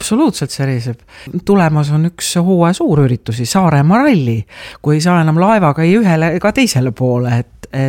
absoluutselt seriseb. Tulemas on üks hooaja suurüritusi, Saaremaa ralli, kui ei saa enam laevaga ei ühele ega teisele poole,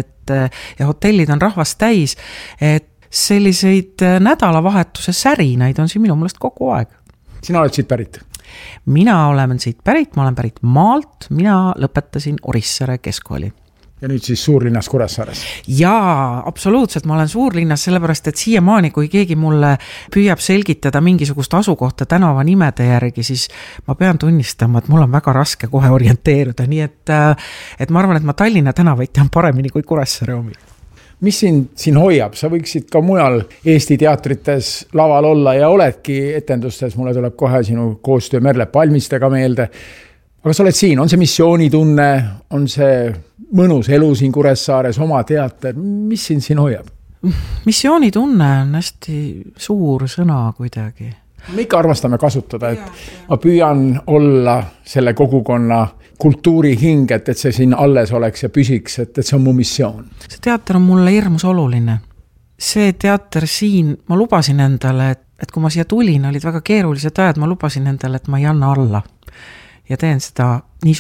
ja hotellid on rahvast täis, et selliseid nädalavahetuse särinaid on siin minu meelest kogu aeg. Sina oled siit pärit? Mina olen siit pärit, ma olen pärit maalt, mina lõpetasin Orissaare keskkooli. Ja nüüd siis suurlinnas Kuressaares? Jaa, absoluutselt, ma olen suurlinnas sellepärast, et siiamaani, kui keegi mulle püüab selgitada mingisugust asukohta tänava nimede järgi, siis ma pean tunnistama, et mul on väga raske kohe orienteeruda, nii et ma arvan, et ma Tallinna tänavaid tean paremini kui Kuressaare omi. Mis siin hoiab? Sa võiksid ka mujal Eesti teatrites laval olla ja oledki etendustes, mulle tuleb kohe sinu koostöö Merle Palmistega meelde. Aga sa oled siin, on see missioonitunne, on see mõnus elu siin Kuressaares, oma teater, mis siin hoiab? Missioonitunne on hästi suur sõna kuidagi. Me ikka armastame kasutada, et ma püüan olla selle kogukonna kultuuri hing, et see siin alles oleks ja püsiks, et see on mu missioon. See teater on mulle hirmus oluline. See teater siin, ma lubasin endale, et kui ma siia tulin, olid väga keerulised ajad, ma lubasin endale, et ma ei anna alla. Ja teen seda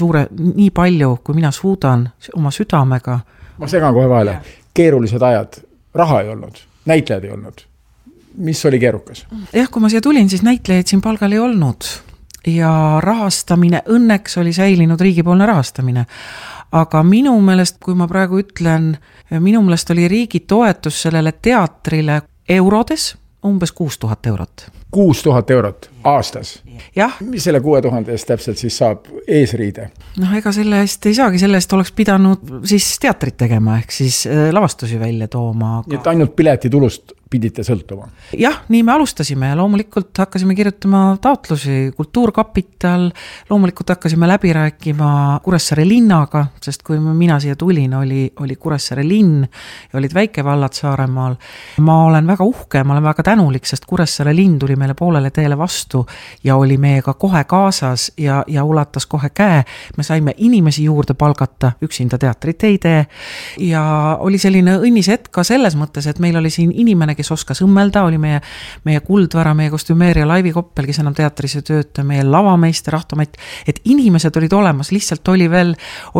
nii palju, kui mina suudan oma südamega. Ma segan kohe vahele. Keerulised ajad, raha ei olnud, näitlejad ei olnud. Mis oli keerukas? Jah, kui ma siia tulin, siis näitlejaid siin palgal ei olnud. Ja rahastamine, õnneks oli säilinud riigipoolne rahastamine. Aga minu meelest, kui ma praegu ütlen, minu meelest oli riigi toetus sellele teatrile eurodes umbes 6000 eurot. 6000 eurot aastas? Jah. Mis selle 6000 eest täpselt siis saab eesriide? Ega selle eest ei saagi, selle eest oleks pidanud siis teatrit tegema, ehk siis lavastusi välja tooma. Nii et ainult piletitulust pidite sõltuma? Jah, nii me alustasime ja loomulikult hakkasime kirjutama taotlusi, Kultuurkapital, loomulikult hakkasime läbi rääkima Kuressaare linnaga, sest kui mina siia tulin, oli Kuressaare linn ja olid väikevallad Saaremaal. Ma olen väga uhke, ma olen väga tänulik, sest Kuressaare linn tuli meile poolele teele vastu ja oli meiega kohe kaasas ja ulatas kohe käe. Me saime inimesi juurde palgata, üksinda teatrit ei tee ja oli selline õnnis hetk ka selles mõttes, et meil oli siin inimene, kes oskas õmmelda, oli meie Kuldvara, meie kostümeerija Laivi Koppel, kes enam teatris ei tööta, meie lavameister Rahtomet, et inimesed olid olemas, lihtsalt oli veel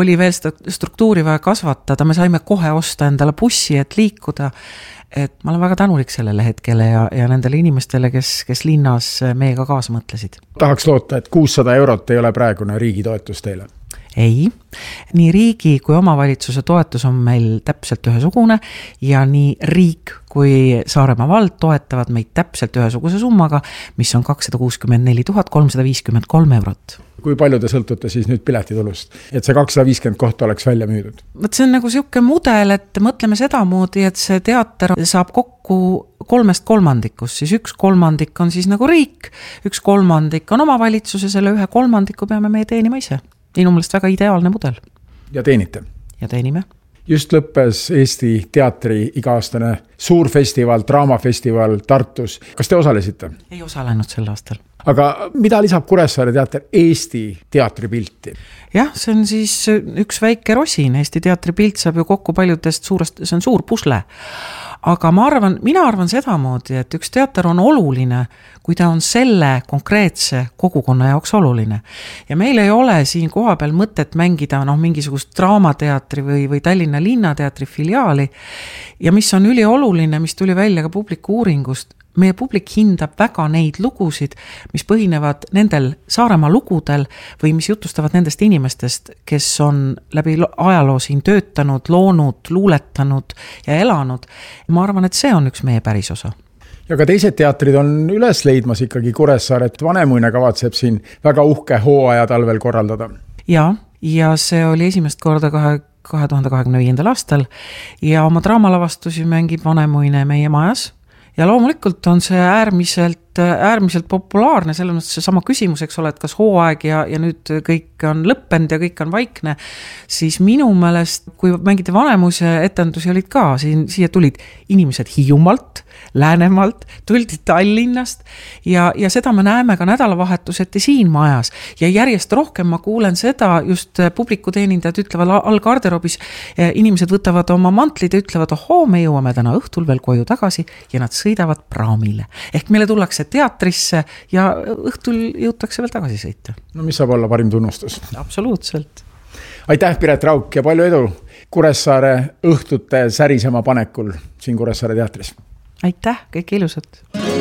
struktuuri vaja kasvatada, me saime kohe osta endale bussi, et liikuda, et ma olen väga tänulik sellele hetkele ja nendele inimestele, kes linnas meiega kaasa mõtlesid. Tahaks loota, et 600 eurot ei ole praegune riigi toetus teile? Ei, nii riigi kui omavalitsuse toetus on meil täpselt ühesugune ja nii riik kui Saaremaa vald toetavad meid täpselt ühesuguse summaga, mis on 264 353 eurot. Kui palju te sõltute siis nüüd piletitulust, et see 250 kohta oleks välja müüdud? See on nagu siuke mudel, et mõtleme seda moodi, et see teater saab kokku 3/3, siis 1/3 on siis nagu riik, 1/3 on omavalitsus ja selle 1/3 peame meie teenima ise. Minu meelest väga ideaalne mudel. Ja teenite? Ja teenime. Just lõppes Eesti teatri iga-aastane suur festival, draamafestival Tartus. Kas te osalesite? Ei osalenud sel aastal. Aga mida lisab Kuressaare teater Eesti teatripilti? Jah, see on siis üks väike rosin. Eesti teatripilt saab ju kokku paljudest suurest, see on suur pusle. Aga mina arvan sedamoodi, et üks teater on oluline, kui ta on selle konkreetse kogukonna jaoks oluline. Ja meil ei ole siin koha peal mõtet mängida mingisugust draamateatri või Tallinna linnateatri filiaali. Ja mis on ülioluline, mis tuli välja ka publiku uuringust, meie publik hindab väga neid lugusid, mis põhinevad nendel Saaremaa lugudel või mis jutustavad nendest inimestest, kes on läbi ajaloo siin töötanud, loonud, luuletanud ja elanud. Ma arvan, et see on üks meie päris osa. Ja ka teised teatrid on üles leidmas ikkagi Kuressaaret. Vanemuine kavatseb siin väga uhke hooaja talvel korraldada. Ja see oli esimest korda 2025. aastal ja oma draamalavastusi mängib Vanemuine meie majas. Ja loomulikult on see äärmiselt populaarne, selles mõttes see sama küsimus, eks ole, et kas hooaeg ja nüüd kõik on lõppenud ja kõik on vaikne, siis minu meelest, kui mängite Vanemuise etendusi olid ka, siia tulid inimesed Hiiumaalt, Läänemaalt, tuldi Tallinnast ja seda me näeme ka nädalavahetuseti siin majas ja järjest rohkem ma kuulen seda, just publikuteenindajad ütlevad all garderoobis, inimesed võtavad oma mantlid ja ütlevad, me jõuame täna õhtul veel koju tagasi ja nad sõidavad praamile. Ehk meile tullakse teatrisse ja õhtul jõutakse veel tagasi sõita. No mis saab olla parim tunnustus? Absoluutselt. Aitäh, Piret Rauk ja palju edu Kuressaare õhtute särisema panekul siin Kuressaare teatris. Aitäh, kõik ilusat!